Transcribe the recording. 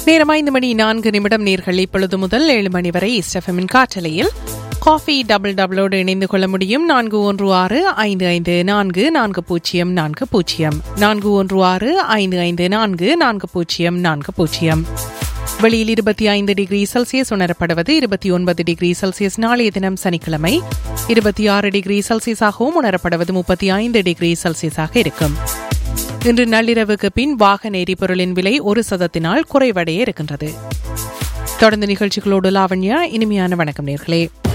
நேரம் 5:04 நேர்கள் இப்பொழுது முதல் 7 மணி வரை எஸ்எஃப்எம்மின் காற்றலையில் காஃபி டபுள் டபுளோடு இணைந்து கொள்ள முடியும். 4165544040 4165544040. வெளியில் 25 டிகிரி செல்சியஸ் உணரப்படுவது. 29 டிகிரி செல்சியஸ் நாளைய தினம் சனிக்கிழமை 26 டிகிரி செல்சியஸாகவும் உணரப்படுவது 35 டிகிரி செல்சியஸாக இருக்கும். இன்று நள்ளிரவுக்கு பின் வாகன எரிபொருளின் விலை 1% குறைவடைய இருக்கின்றது. தொடர்ந்து நிகழ்ச்சிகளோடு லாவண்யா. இனிமையான வணக்கம் நேர்களே.